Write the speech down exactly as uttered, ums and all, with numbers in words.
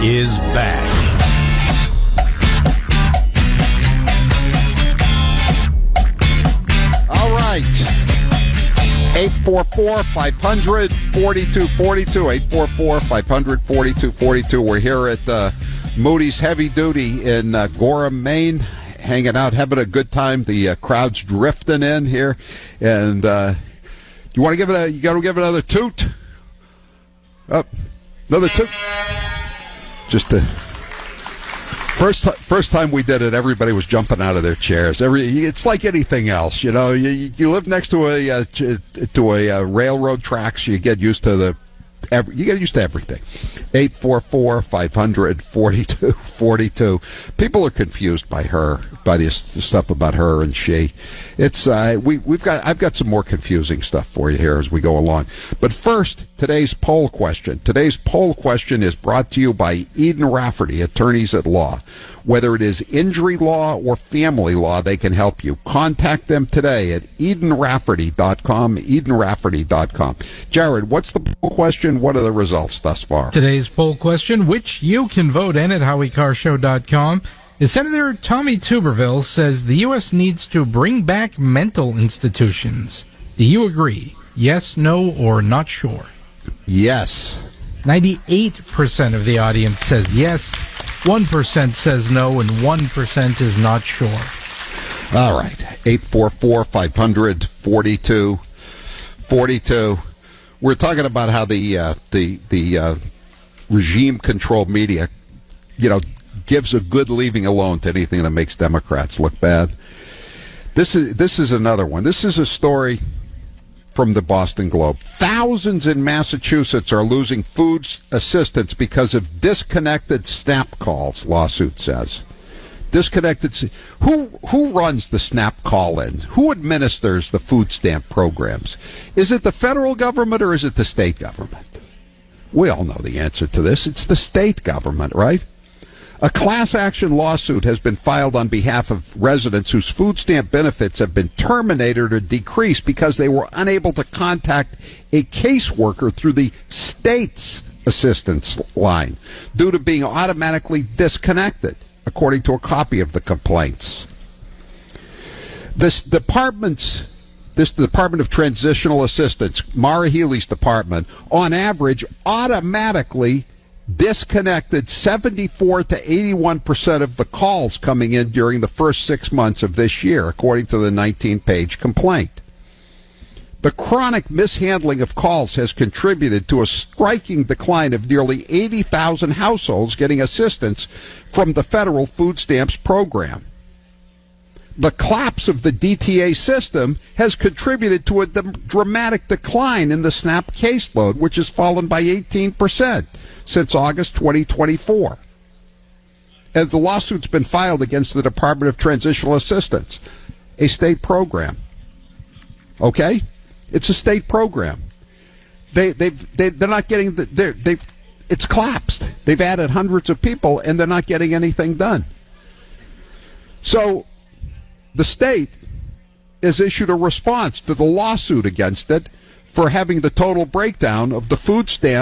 is back. All right. eight four four, five hundred, forty-two forty-two. eight four four, five hundred, forty-two forty-two. We're here at uh, Moody's Heavy Duty in uh, Gorham, Maine, hanging out, having a good time. The uh, crowd's drifting in here. And uh, you want to give it a, you got to give it another toot? Up. Oh, another toot. Just to... First, first time we did it, everybody was jumping out of their chairs. Every, it's like anything else, you know. You, you live next to a uh, to a uh, railroad tracks. You get used to the, every, you get used to everything. Eight four four five hundred forty two forty two. People are confused by her, by this stuff about her and she. It's uh, we we've got I've got some more confusing stuff for you here as we go along. But first, today's poll question. Today's poll question is brought to you by Eden Rafferty, attorneys at law. Whether it is injury law or family law, they can help you. Contact them today at eden rafferty dot com, eden rafferty dot com. Jared, what's the poll question? What are the results thus far? Today's poll question, which you can vote in at howie carr show dot com, is Senator Tommy Tuberville says the U S needs to bring back mental institutions. Do you agree? Yes, no, or not sure? Yes. ninety-eight percent of the audience says yes, one percent says no, and one percent is not sure. All right. eight four four five hundred forty-two forty-two. We're talking about how the uh, the the uh, regime-controlled media, you know, gives a good leaving alone to anything that makes Democrats look bad. This is this is another one. This is a story from the Boston Globe. Thousands in Massachusetts are losing food assistance because of disconnected SNAP calls, lawsuit says. Disconnected. Who who runs the SNAP call-ins? Who administers the food stamp programs? Is it the federal government or is it the state government? We all know the answer to this. It's the state government, right? A class action lawsuit has been filed on behalf of residents whose food stamp benefits have been terminated or decreased because they were unable to contact a caseworker through the state's assistance line due to being automatically disconnected, according to a copy of the complaints. This department's This Department of Transitional Assistance, Maura Healey's department, on average, automatically disconnected seventy-four to eighty-one percent of the calls coming in during the first six months of this year, according to the nineteen-page complaint. The chronic mishandling of calls has contributed to a striking decline of nearly eighty thousand households getting assistance from the federal food stamps program. The collapse of the D T A system has contributed to a d- dramatic decline in the SNAP caseload, which has fallen by eighteen percent since August twenty twenty-four. And the lawsuit's been filed against the Department of Transitional Assistance, a state program. Okay? It's a state program. They, they've, they, they're not getting, the, they're, they've, it's collapsed. They've added hundreds of people, and they're not getting anything done. So, the state has issued a response to the lawsuit against it for having the total breakdown of the food stamp